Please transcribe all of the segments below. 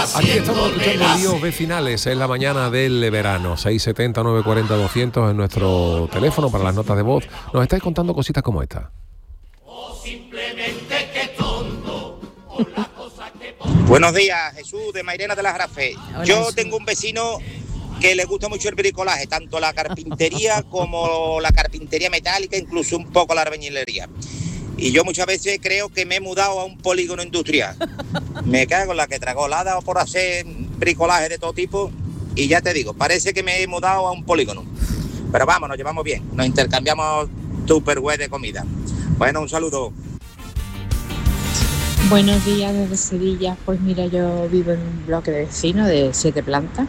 Aquí estamos escuchando líos vecinales en la mañana del verano. 670 940 200 en nuestro teléfono para las notas de voz. Nos estáis contando cositas como esta. Buenos días, Jesús de Mairena de la Jarafe. Yo tengo un vecino que le gusta mucho el bricolaje, tanto la carpintería como la carpintería metálica, incluso un poco la albañilería. Y yo muchas veces creo que me he mudado a un polígono industrial. Me cago en la que tragó, la ha dado por hacer bricolaje de todo tipo y ya te digo, parece que me he mudado a un polígono. Pero vamos, nos llevamos bien, nos intercambiamos tupperware de comida. Bueno, un saludo. Buenos días desde Sevilla. Pues mira, yo vivo en un bloque de vecinos de 7 plantas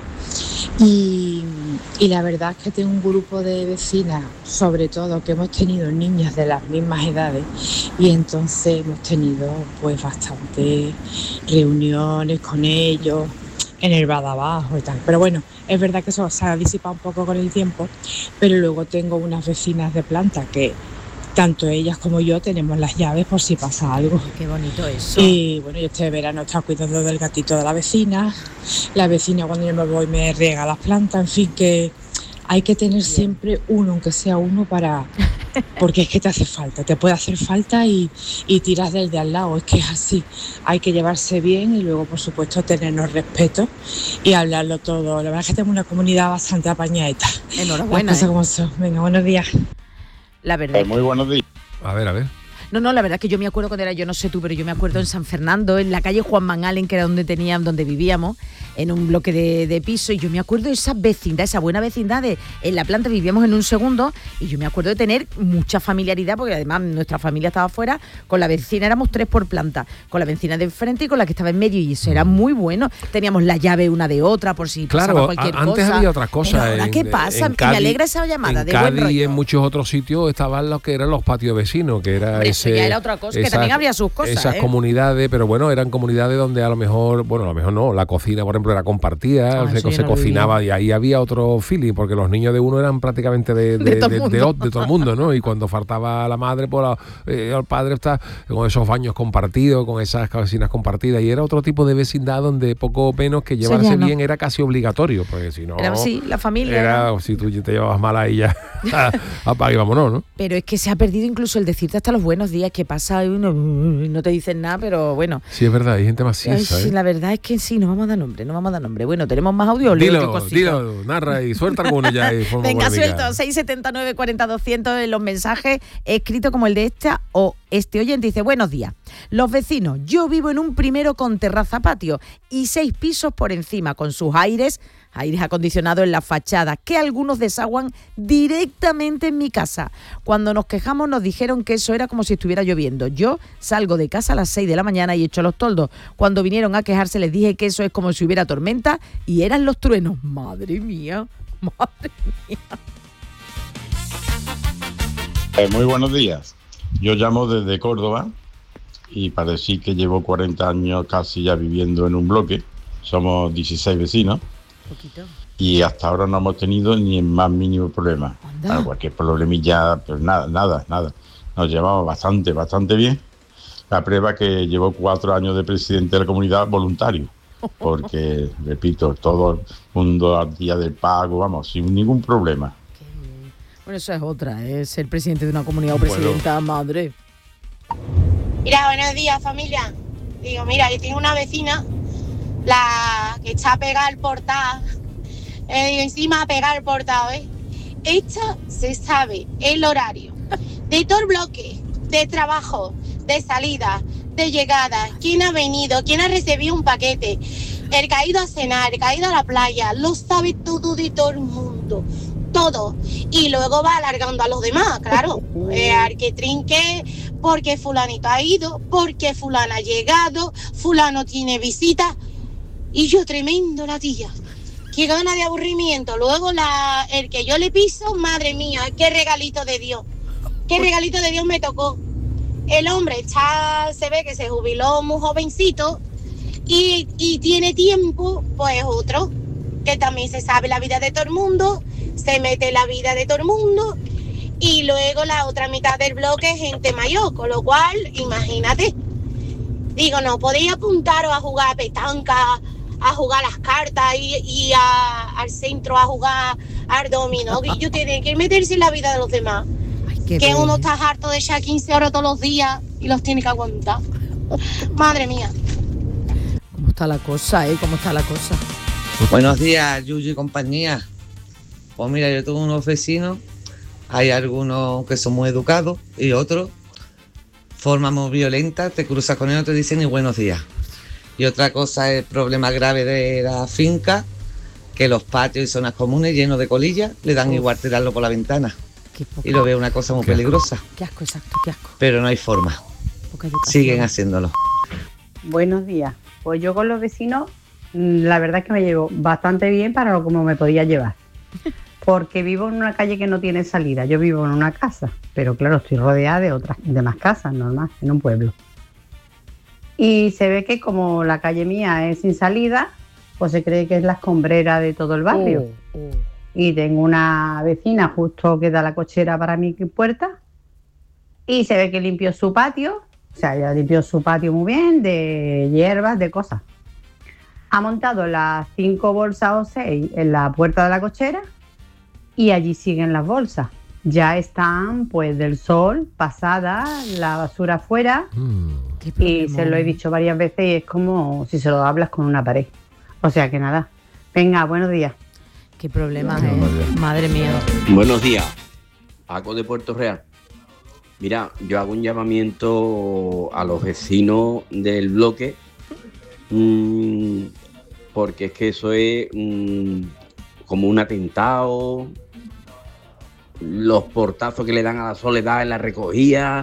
y la verdad es que tengo un grupo de vecinas, sobre todo que hemos tenido niñas de las mismas edades y entonces hemos tenido pues bastantes reuniones con ellos en el bar de abajo y tal. Pero bueno, es verdad que eso se ha disipado un poco con el tiempo, pero luego tengo unas vecinas de planta que tanto ellas como yo tenemos las llaves por si pasa algo. Qué bonito eso. Y bueno, yo este verano he estado cuidando del gatito de la vecina. La vecina cuando yo me voy me riega las plantas. En fin, que hay que tener siempre uno, aunque sea uno, para... Porque es que te hace falta, te puede hacer falta y tiras del de al lado. Es que es así. Hay que llevarse bien y luego, por supuesto, tenernos respeto y hablarlo todo. La verdad es que tenemos una comunidad bastante apañadita. Enhorabuena. Las cosas como son. Venga, buenos días. La verdad. Muy buenos días. A ver. No, la verdad es que yo me acuerdo cuando era, yo no sé tú, pero yo me acuerdo en San Fernando, en la calle Juan Manalen, que era donde vivíamos, en un bloque de piso, y yo me acuerdo de esa vecindad, esa buena vecindad en la planta vivíamos en un segundo, y yo me acuerdo de tener mucha familiaridad, porque además nuestra familia estaba afuera, con la vecina éramos 3 por planta, con la vecina de enfrente y con la que estaba en medio, y eso era muy bueno. Teníamos la llave una de otra por si pasaba cualquier cosa. Antes había otras cosas. Pero ahora, ¿qué pasa? Cádiz, me alegra esa llamada en de Cádiz buen rollo. y en muchos otros sitios estaban los que eran los patios vecinos, que era eso ya era otra cosa, que también habría sus cosas. Esas comunidades, pero bueno, eran comunidades donde a lo mejor no, la cocina, por ejemplo, era compartida, se cocinaba y ahí había otro feeling, porque los niños de uno eran prácticamente de todo el mundo, ¿no? Y cuando faltaba la madre, pues el padre está con esos baños compartidos, con esas cocinas compartidas, y era otro tipo de vecindad donde poco menos que llevarse bien era casi obligatorio, porque si no... Era así, la familia. Era, ¿no? Si tú te llevabas mal a ella, apaga y vámonos, ¿no? Pero es que se ha perdido incluso el decirte hasta los buenos días, que pasa y uno no te dicen nada, pero bueno. Sí, es verdad, hay gente más siesa, sí, la verdad es que sí, no vamos a dar nombre. Bueno, tenemos más audio. Dilo, narra y suelta alguno ya. Venga, suelto, 679 40 200 en los mensajes escritos como el de esta o este oyente dice: buenos días, los vecinos, yo vivo en un primero con terraza patio y 6 pisos por encima, con sus aires acondicionados en la fachada, que algunos desaguan directamente en mi casa. Cuando nos quejamos nos dijeron que eso era como si estuviera lloviendo. Yo salgo de casa a las 6 de la mañana y echo los toldos. Cuando vinieron a quejarse les dije que eso es como si hubiera tormenta y eran los truenos. Madre mía. Muy buenos días. Yo llamo desde Córdoba y parece que llevo 40 años casi ya viviendo en un bloque. Somos 16 vecinos. Poquito. Y hasta ahora no hemos tenido ni el más mínimo problema. Bueno, cualquier problemilla, pues nada. Nos llevamos bastante bien. La prueba que llevo 4 años de presidente de la comunidad voluntario. Porque, repito, todo el mundo al día del pago, vamos, sin ningún problema. Bueno, eso es otra, es ser presidente de una comunidad o presidenta, madre. Mira, buenos días, familia. Digo, mira, yo tengo una vecina, la que está pegada al portal, encima pegada al portal, Esta se sabe el horario de todo el bloque, de trabajo, de salida, de llegada, quién ha venido, quién ha recibido un paquete, el que ha ido a cenar, el que ha ido a la playa, lo sabe todo de todo el mundo, todo. Y luego va alargando a los demás, claro, al que trinque, porque fulanito ha ido, porque fulana ha llegado, fulano tiene visita. Y yo, tremendo la tía, qué gana de aburrimiento. Luego el que yo le piso, madre mía, qué regalito de Dios me tocó. El hombre se ve que se jubiló muy jovencito y tiene tiempo, pues otro, que también se sabe la vida de todo el mundo, se mete en la vida de todo el mundo, y luego la otra mitad del bloque es gente mayor, con lo cual, imagínate. Digo, no podéis apuntaros a jugar a petanca, a jugar las cartas y al centro a jugar al dominó, que ellos tienen que meterse en la vida de los demás. Ay, que uno está harto de echar 15 horas todos los días y los tiene que aguantar. Madre mía. ¿Cómo está la cosa, ¿Cómo está la cosa? Buenos días, Yuyu y compañía. Pues mira, yo tengo unos vecinos, hay algunos que son muy educados y otros, forma muy violenta, te cruzas con ellos, te dicen ni buenos días. Y otra cosa es el problema grave de la finca, que los patios y zonas comunes llenos de colillas le dan igual tirarlo por la ventana. Y lo veo una cosa muy peligrosa. Qué asco, exacto, qué asco. Pero no hay forma. Siguen haciéndolo. Buenos días. Pues yo con los vecinos, la verdad es que me llevo bastante bien para lo como me podía llevar. Porque vivo en una calle que no tiene salida. Yo vivo en una casa, pero claro, estoy rodeada de más casas, normal, en un pueblo. Y se ve que como la calle mía es sin salida, pues se cree que es la escombrera de todo el barrio. Y tengo una vecina justo que da la cochera para mi puerta y se ve que limpió su patio, o sea, ya limpió su patio muy bien, de hierbas, de cosas. Ha montado las 5 bolsas o 6 en la puerta de la cochera y allí siguen las bolsas. Ya están, pues, del sol, pasada, la basura afuera. Y se lo he dicho varias veces y es como si se lo hablas con una pared. O sea que nada. Venga, buenos días. Qué problema, Madre mía. Buenos días, Paco de Puerto Real. Mira, yo hago un llamamiento a los vecinos del bloque, porque es que eso es como un atentado, los portazos que le dan a la Soledad en la recogida,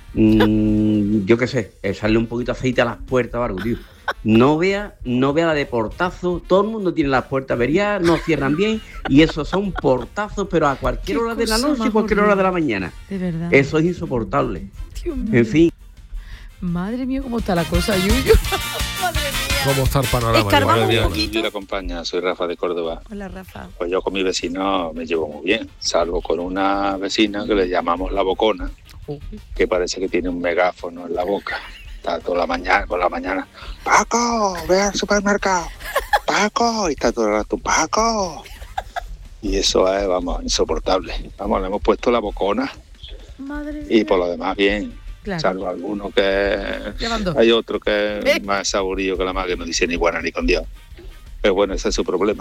yo qué sé, echarle un poquito de aceite a las puertas o algo, tío. No vea la de portazo, todo el mundo tiene las puertas averiadas, no cierran bien y esos son portazos, pero a cualquier hora de la noche y cualquier hora de la mañana. De verdad. Eso es insoportable. En fin. Madre mía, cómo está la cosa, Yuyu. Madre mía. ¿Cómo está el panorama? Buenos días, la compañía, soy Rafa de Córdoba. Hola, Rafa. Pues yo con mi vecino me llevo muy bien, salvo con una vecina que le llamamos la bocona, que parece que tiene un megáfono en la boca. Está toda la mañana, por la mañana, Paco, ve al supermercado, Paco, y está todo el rato, Paco. Y eso es, vamos, insoportable. Vamos, le hemos puesto la bocona. Madre mía. Y por lo demás, bien. Claro. Salvo alguno que... Hay otro que es más saborío que la más, que no dice ni buena ni con Dios. Pero bueno, ese es su problema.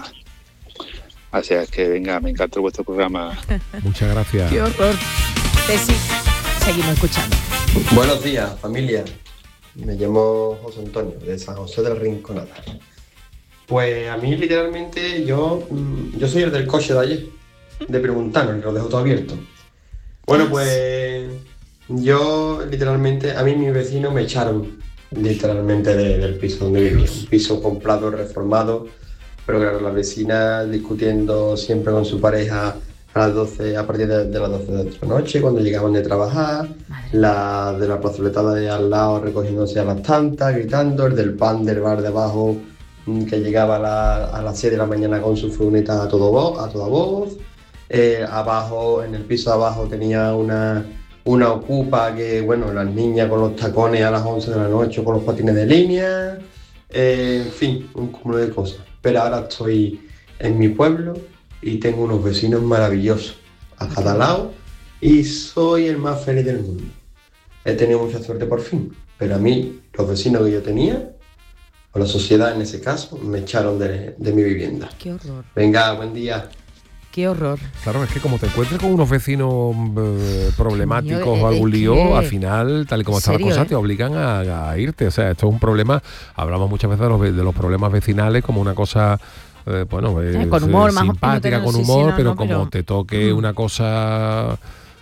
Así es que, venga, me encanta vuestro programa. Muchas gracias. Qué horror. Sí, seguimos escuchando. Buenos días, familia. Me llamo José Antonio, de San José del Rinconada. Pues a mí literalmente yo soy el del coche de ayer, de preguntar, que lo dejo todo abierto. Bueno, pues yo literalmente, a mí mis vecinos me echaron literalmente del piso donde vivía. Un piso comprado, reformado, pero claro, la vecina discutiendo siempre con su pareja a partir de las 12 de la noche, cuando llegaban de trabajar, la de la plazoletada de al lado recogiéndose a las tantas, gritando, el del pan del bar de abajo que llegaba a las 6 de la mañana con su furgoneta a toda voz. Abajo, en el piso de abajo tenía una ocupa que, bueno, las niñas con los tacones a las 11 de la noche con los patines de línea, en fin, un cúmulo de cosas. Pero ahora estoy en mi pueblo y tengo unos vecinos maravillosos a cada lado y soy el más feliz del mundo. He tenido mucha suerte por fin, pero a mí, los vecinos que yo tenía, o la sociedad en ese caso, me echaron de mi vivienda. Qué horror. Venga, buen día. Qué horror. Claro, es que como te encuentres con unos vecinos problemáticos o algún lío, al final, tal y como está la cosa, te obligan a irte. O sea, esto es un problema, hablamos muchas veces de los problemas vecinales como una cosa... con humor, simpática, con humor, pero como te toque una cosa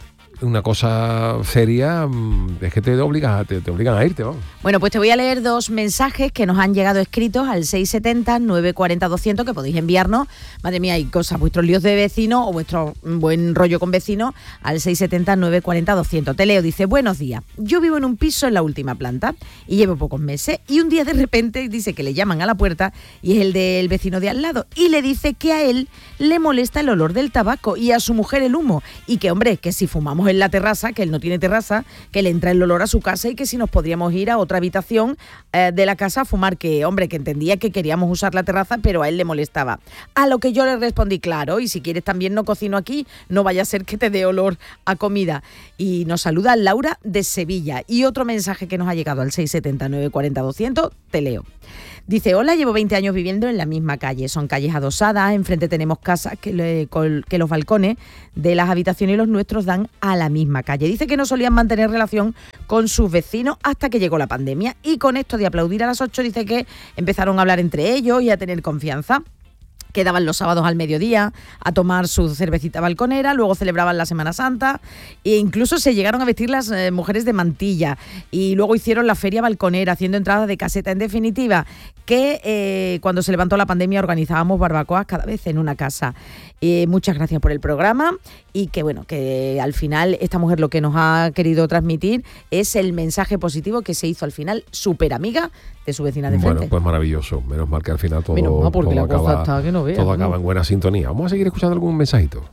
seria, es que te obligan a irte, vamos. Bueno, pues te voy a leer 2 mensajes que nos han llegado escritos al 670-940-200, que podéis enviarnos, madre mía, hay cosas, vuestros líos de vecino o vuestro buen rollo con vecino al 670-940-200. Te leo, dice, buenos días, yo vivo en un piso en la última planta y llevo pocos meses y un día de repente dice que le llaman a la puerta y es el del vecino de al lado y le dice que a él le molesta el olor del tabaco y a su mujer el humo y que, hombre, que si fumamos en la terraza, que él no tiene terraza, que le entra el olor a su casa y que si nos podríamos ir a otra habitación de la casa a fumar, que hombre, que entendía que queríamos usar la terraza, pero a él le molestaba. A lo que yo le respondí, claro, y si quieres también no cocino aquí, no vaya a ser que te dé olor a comida. Y nos saluda Laura de Sevilla. Y otro mensaje que nos ha llegado al 679 40 200, te leo. Dice, hola, llevo 20 años viviendo en la misma calle. Son calles adosadas, enfrente tenemos casas que los balcones de las habitaciones y los nuestros dan a la misma calle. Dice que no solían mantener relación con sus vecinos hasta que llegó la pandemia. Y con esto de aplaudir a las 8, dice que empezaron a hablar entre ellos y a tener confianza. Quedaban los sábados al mediodía a tomar su cervecita balconera, luego celebraban la Semana Santa e incluso se llegaron a vestir las mujeres de mantilla y luego hicieron la feria balconera haciendo entradas de caseta. En definitiva, que cuando se levantó la pandemia organizábamos barbacoas cada vez en una casa. Muchas gracias por el programa y que bueno, que al final esta mujer lo que nos ha querido transmitir es el mensaje positivo, que se hizo al final súper amiga de su vecina de frente. Bueno, pues maravilloso. Menos mal que al final todo, menos mal, porque todo la cosa está que no veas, todo acaba en buena sintonía. Vamos a seguir escuchando algún mensajito.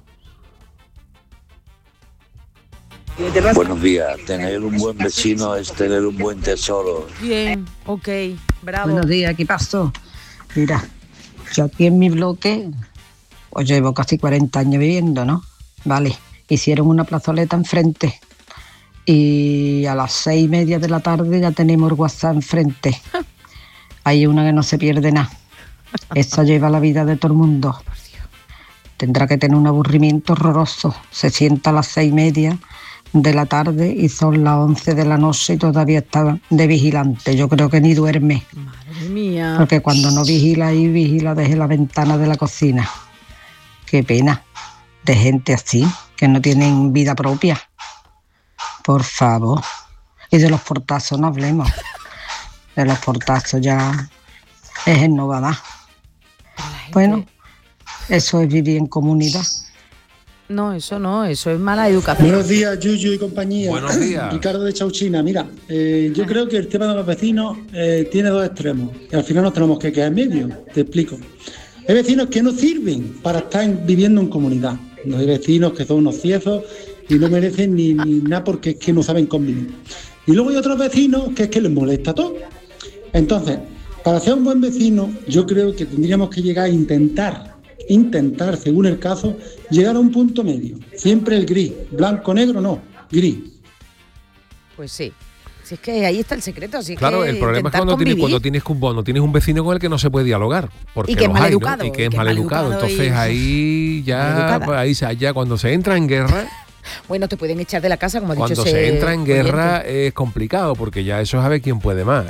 Buenos días. Tener un buen vecino es tener un buen tesoro. Bien, ok, bravo. Buenos días, ¿qué pasó? Mira, yo aquí en mi bloque, pues llevo casi 40 años viviendo, ¿no? Vale, hicieron una plazoleta enfrente y a las 6:30 de la tarde ya tenemos el WhatsApp enfrente. Hay una que no se pierde nada. Esa lleva la vida de todo el mundo. Tendrá que tener un aburrimiento horroroso. Se sienta a las 6:30 de la tarde y son las 11 de la noche y todavía está de vigilante. Yo creo que ni duerme. Madre mía. Porque cuando no vigila ahí, vigila desde la ventana de la cocina. Qué pena de gente así, que no tienen vida propia. Por favor. Y de los portazos no hablemos. De los portazos ya es el no va más. Bueno, eso es vivir en comunidad. No, eso es mala educación. Buenos días, Yuyu y compañía. Buenos días. Ricardo de Chauchina. Mira, yo creo que el tema de los vecinos tiene dos extremos. Y al final nos tenemos que quedar en medio. Te explico. Hay vecinos que no sirven para estar viviendo en comunidad. No hay vecinos que son unos ciezos y no merecen ni nada porque es que no saben convivir. Y luego hay otros vecinos que es que les molesta todo. Entonces, para ser un buen vecino, yo creo que tendríamos que llegar a intentar, según el caso, llegar a un punto medio. Siempre el gris. Blanco, negro, no. Gris. Pues sí. Si es que ahí está el secreto. Si claro, es el problema es cuando tienes un vecino con el que no se puede dialogar. Porque y que es mal educado. ¿no? Y que es mal educado. Entonces ahí ya cuando se entra en guerra... Bueno, te pueden echar de la casa, como ha dicho ese Cuando se entra en guerra es complicado, porque ya eso es a ver quién puede más.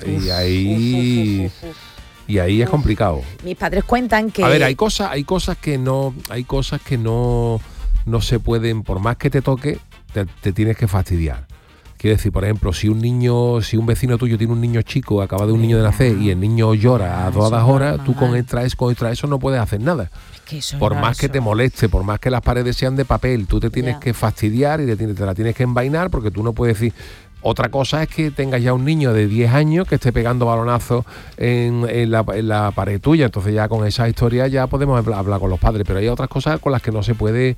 Y ahí es complicado. Mis padres cuentan que... A ver, hay cosas que no se pueden, por más que te toque, te tienes que fastidiar. Quiero decir, por ejemplo, si un vecino tuyo tiene un niño chico, acaba de un niño de nacer y el niño llora a todas horas, tú con eso no puedes hacer nada. Por más que te moleste, por más que las paredes sean de papel, tú te tienes que fastidiar y te la tienes que envainar, porque tú no puedes decir... Otra cosa es que tengas ya un niño de 10 años que esté pegando balonazos en la pared tuya. Entonces ya con esa historia ya podemos hablar con los padres, pero hay otras cosas con las que no se puede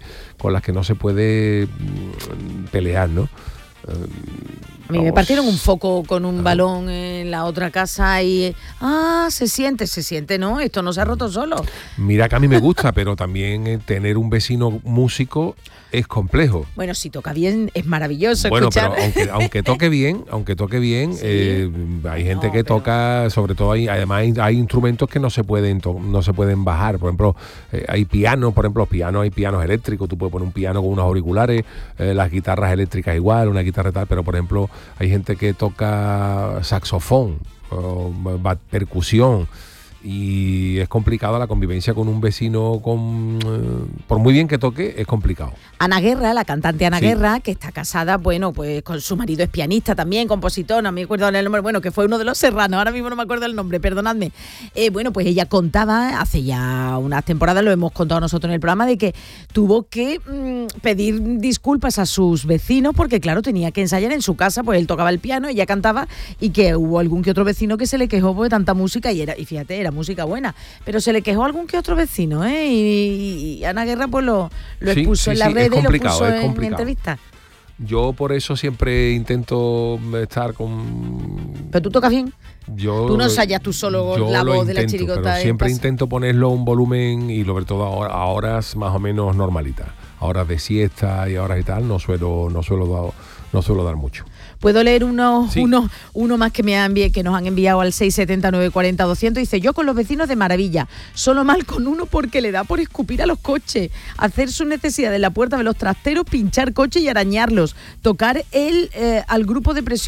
pelear, ¿no? A mí me partieron un foco con un balón en la otra casa y... se siente, ¿no? Esto no se ha roto solo. Mira que a mí me gusta, pero también tener un vecino músico es complejo. Bueno, si toca bien es maravilloso. Bueno, escuchar. pero aunque toque bien, sí. Hay gente que toca, sobre todo además hay instrumentos que no se pueden bajar. Por ejemplo, hay pianos, hay pianos eléctricos, tú puedes poner un piano con unos auriculares, las guitarras eléctricas igual, una guitarra tal, pero por ejemplo hay gente que toca saxofón, percusión, y es complicado la convivencia con un vecino, por muy bien que toque, es complicado. Ana Guerra, la cantante Ana Guerra, que está casada, bueno, pues con su marido es pianista también, compositor, no me acuerdo el nombre, bueno, que fue uno de los Serranos, ahora mismo no me acuerdo el nombre, perdonadme. Bueno, pues ella contaba, hace ya unas temporadas, lo hemos contado nosotros en el programa, de que tuvo que pedir disculpas a sus vecinos, porque claro, tenía que ensayar en su casa, pues él tocaba el piano, ella cantaba, y que hubo algún que otro vecino que se le quejó por tanta música, y fíjate, era música buena, pero se le quejó a algún que otro vecino, y Ana Guerra pues lo expuso en las redes y lo puso en entrevista. Yo por eso siempre intento estar con... ¿Pero tú tocas bien? Tú no ensayas tú solo la voz de la chirigota. Pero siempre intento ponerlo a un volumen y sobre todo a horas más o menos normalitas. A horas de siesta y a horas y tal no suelo dar mucho. ¿Puedo leer uno más que nos han enviado al 670-940-200? Dice, yo con los vecinos de maravilla, solo mal con uno porque le da por escupir a los coches, hacer sus necesidades en la puerta de los trasteros, pinchar coches y arañarlos, tocar al grupo de presión